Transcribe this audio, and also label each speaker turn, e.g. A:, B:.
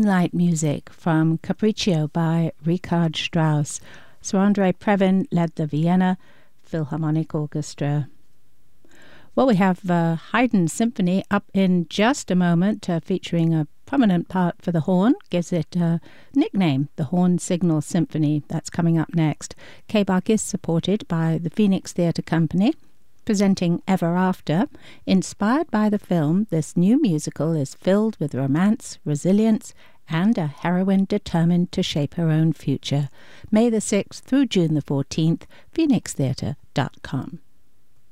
A: Moonlight music from Capriccio by Richard Strauss. Sir Andre Previn led the Vienna Philharmonic Orchestra. Well, we have Haydn Symphony up in just a moment, featuring a prominent part for the horn. Gives it a nickname, the Horn Signal Symphony. That's coming up next. K-Bach is supported by the Phoenix Theatre Company, presenting Ever After. Inspired by the film, this new musical is filled with romance, resilience, and a heroine determined to shape her own future. May the 6th through June the 14th, phoenixtheatre.com.